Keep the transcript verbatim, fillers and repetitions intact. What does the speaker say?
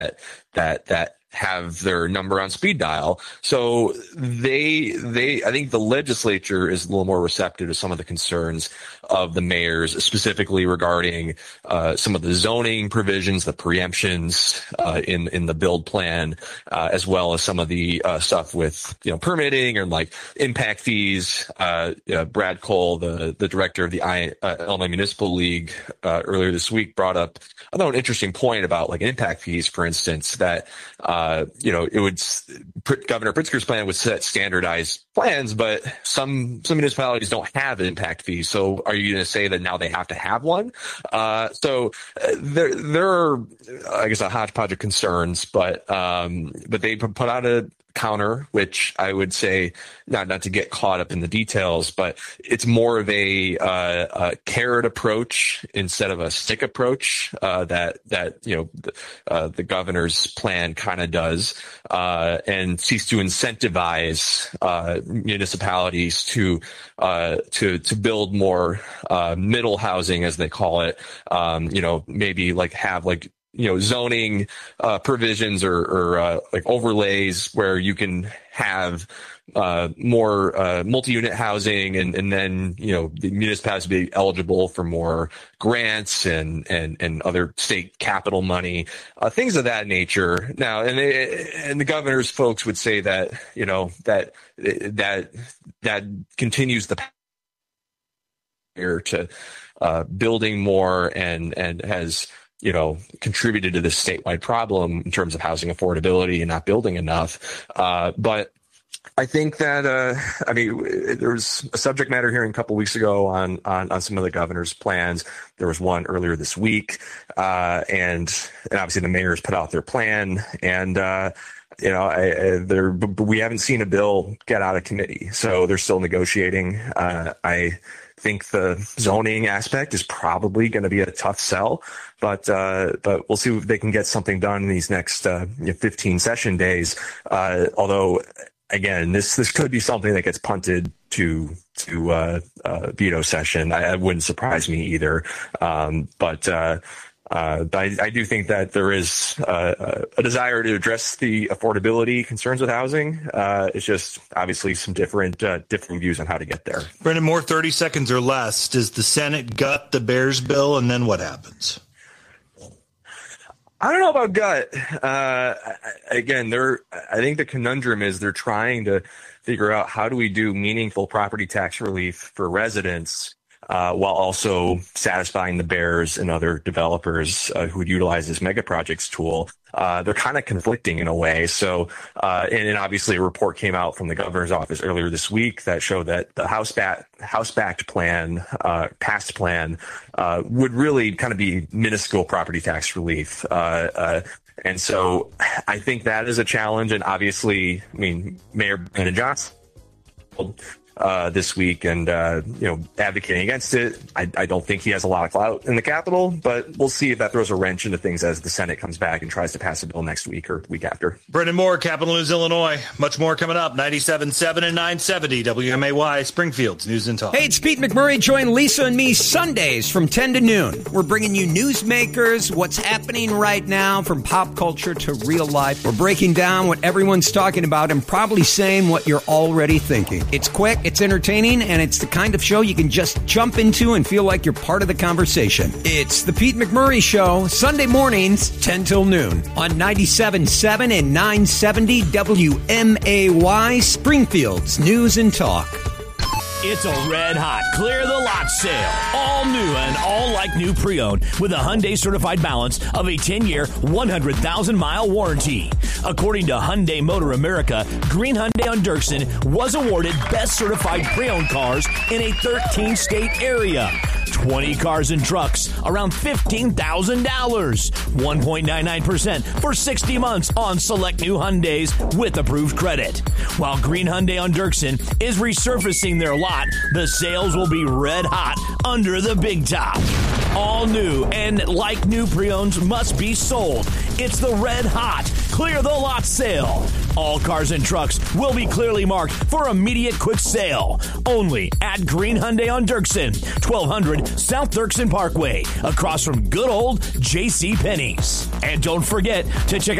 that that that have their number on speed dial. So they, they, I think the legislature is a little more receptive to some of the concerns of the mayors, specifically regarding uh, some of the zoning provisions, the preemptions uh, in in the build plan, uh, as well as some of the uh, stuff with you know permitting and like impact fees. Uh, uh, Brad Cole, the the director of the I, uh, Illinois Municipal League, uh, earlier this week brought up I thought an interesting point about like impact fees, for instance, that uh, you know it would Governor Pritzker's plan would set standardized plans, but some some municipalities don't have impact fees. So are you going to say that now they have to have one? Uh, so uh, there, there are, I guess, a hodgepodge of concerns, but um, but they put out a counter, which I would say, not not to get caught up in the details, but it's more of a, uh, a carrot approach instead of a stick approach uh, that that you know the, uh, the governor's plan kind of does, uh, and seeks to incentivize uh, municipalities to uh, to to build more uh, middle housing, as they call it. Um, you know, maybe like have like. you know, zoning uh, provisions or, or uh, like overlays where you can have uh, more uh, multi-unit housing, and, and then, you know, the municipalities be eligible for more grants and, and, and other state capital money, uh, things of that nature. Now, and they, and the governor's folks would say that, you know, that that that continues the path to uh, building more and and has you know, contributed to this statewide problem in terms of housing affordability and not building enough. Uh, but I think that, uh, I mean, there was a subject matter hearing a couple weeks ago on, on, on some of the governor's plans. There was one earlier this week. Uh, and, and obviously the mayors put out their plan, and, uh, you know, I, I, there, we haven't seen a bill get out of committee, so they're still negotiating. Uh, I think the zoning aspect is probably going to be a tough sell, but uh, but we'll see if they can get something done in these next uh, fifteen session days. Uh, although, again, this this could be something that gets punted to to uh, uh, veto session. I, it wouldn't surprise me either. Um, but. Uh, Uh, I, I do think that there is uh, a desire to address the affordability concerns with housing. Uh, it's just obviously some different uh, different views on how to get there. Brendan Moore, thirty seconds or less. Does the Senate gut the Bears bill, and then what happens? I don't know about gut. Uh, again, they're, I think the conundrum is they're trying to figure out how do we do meaningful property tax relief for residents Uh, while also satisfying the bears and other developers uh, who would utilize this mega projects tool. Uh, they're kind of conflicting in a way. So, uh, and, and obviously a report came out from the governor's office earlier this week that showed that the house back, house backed plan, uh, past plan, uh, would really kind of be minuscule property tax relief. Uh, uh, and so I think that is a challenge. And obviously, I mean, Mayor Brandon Johnson Uh, this week and, uh, you know, advocating against it. I, I don't think he has a lot of clout in the Capitol, but we'll see if that throws a wrench into things as the Senate comes back and tries to pass a bill next week or week after. Brendan Moore, Capital News, Illinois. Much more coming up. ninety-seven point seven and nine seventy W M A Y, Springfield's News and Talk. Hey, it's Pete McMurray. Join Lisa and me Sundays from ten to noon. We're bringing you newsmakers, what's happening right now from pop culture to real life. We're breaking down what everyone's talking about and probably saying what you're already thinking. It's quick, it's entertaining, and it's the kind of show you can just jump into and feel like you're part of the conversation. It's the Pete McMurray Show, Sunday mornings, ten till noon on ninety-seven point seven and nine seventy W M A Y, Springfield's News and Talk. It's a red-hot clear the lot sale. All new and all like new pre-owned with a Hyundai certified balance of a ten-year, one hundred thousand mile warranty. According to Hyundai Motor America, Green Hyundai on Dirksen was awarded Best Certified Pre-Owned Cars in a thirteen state area. twenty cars and trucks, around fifteen thousand dollars. one point nine nine percent for sixty months on select new Hyundais with approved credit. While Green Hyundai on Dirksen is resurfacing their lot, the sales will be red hot under the big top. All new and like new pre-owns must be sold. It's the red hot Clear the Lot sale. All cars and trucks will be clearly marked for immediate quick sale. Only at Green Hyundai on Dirksen, twelve hundred South Dirksen Parkway, across from good old J C Penney's. And don't forget to check out